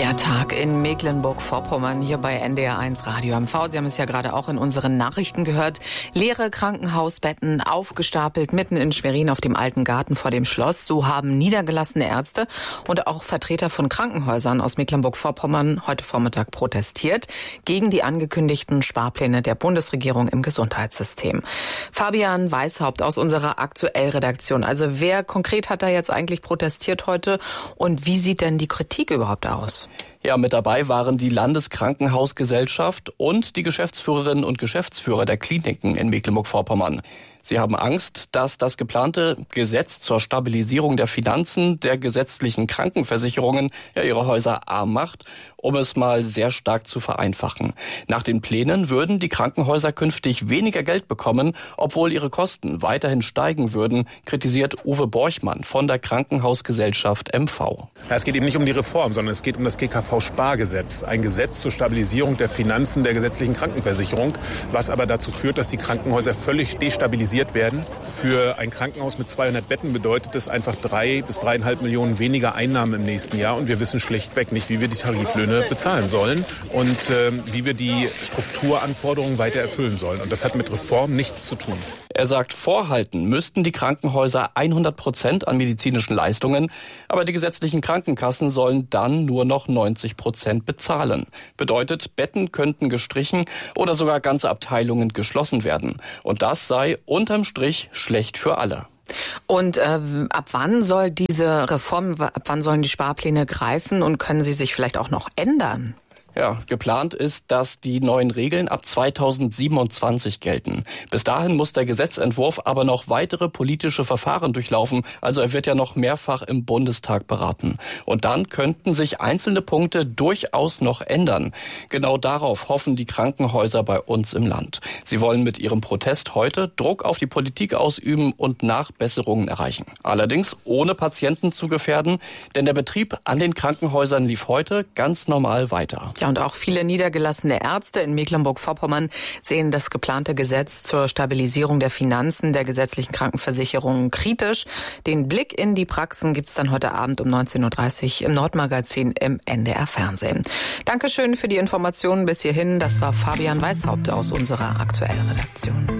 Der Tag in Mecklenburg-Vorpommern hier bei NDR1 Radio MV. Sie haben es ja gerade auch in unseren Nachrichten gehört. Leere Krankenhausbetten aufgestapelt mitten in Schwerin auf dem alten Garten vor dem Schloss. So haben niedergelassene Ärzte und auch Vertreter von Krankenhäusern aus Mecklenburg-Vorpommern heute Vormittag protestiert gegen die angekündigten Sparpläne der Bundesregierung im Gesundheitssystem. Fabian Weishaupt aus unserer Aktuell-Redaktion. Also wer konkret hat da jetzt eigentlich protestiert heute und wie sieht denn die Kritik überhaupt aus? Ja, mit dabei waren die Landeskrankenhausgesellschaft und die Geschäftsführerinnen und Geschäftsführer der Kliniken in Mecklenburg-Vorpommern. Sie haben Angst, dass das geplante Gesetz zur Stabilisierung der Finanzen der gesetzlichen Krankenversicherungen ihre Häuser arm macht, um es mal sehr stark zu vereinfachen. Nach den Plänen würden die Krankenhäuser künftig weniger Geld bekommen, obwohl ihre Kosten weiterhin steigen würden, kritisiert Uwe Borchmann von der Krankenhausgesellschaft MV. Ja, es geht eben nicht um die Reform, sondern es geht um das GKV-Spargesetz. Ein Gesetz zur Stabilisierung der Finanzen der gesetzlichen Krankenversicherung, was aber dazu führt, dass die Krankenhäuser völlig destabilisiert werden. Für ein Krankenhaus mit 200 Betten bedeutet es einfach 3 bis 3,5 Millionen weniger Einnahmen im nächsten Jahr. Und wir wissen schlichtweg nicht, wie wir die Tariflöhne bezahlen sollen und wie wir die Strukturanforderungen weiter erfüllen sollen. Und das hat mit Reform nichts zu tun. Er sagt, vorhalten müssten die Krankenhäuser 100% an medizinischen Leistungen, aber die gesetzlichen Krankenkassen sollen dann nur noch 90% bezahlen. Bedeutet, Betten könnten gestrichen oder sogar ganze Abteilungen geschlossen werden. Und das sei unterm Strich schlecht für alle. Und ab wann soll diese Reform, ab wann sollen die Sparpläne greifen und können sie sich vielleicht auch noch ändern? Ja, geplant ist, dass die neuen Regeln ab 2027 gelten. Bis dahin muss der Gesetzentwurf aber noch weitere politische Verfahren durchlaufen. Also er wird ja noch mehrfach im Bundestag beraten. Und dann könnten sich einzelne Punkte durchaus noch ändern. Genau darauf hoffen die Krankenhäuser bei uns im Land. Sie wollen mit ihrem Protest heute Druck auf die Politik ausüben und Nachbesserungen erreichen. Allerdings ohne Patienten zu gefährden, denn der Betrieb an den Krankenhäusern lief heute ganz normal weiter. Ja, und auch viele niedergelassene Ärzte in Mecklenburg-Vorpommern sehen das geplante Gesetz zur Stabilisierung der Finanzen der gesetzlichen Krankenversicherungen kritisch. Den Blick in die Praxen gibt's dann heute Abend um 19.30 Uhr im Nordmagazin im NDR Fernsehen. Dankeschön für die Informationen bis hierhin. Das war Fabian Weishaupt aus unserer Aktuell-Redaktion.